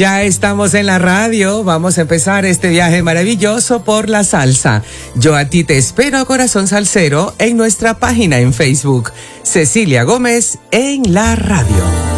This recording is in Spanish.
Ya estamos en la radio, vamos a empezar este viaje maravilloso por la salsa. Yo a ti te espero, corazón salsero, en nuestra página en Facebook, Cecilia Gómez en la radio.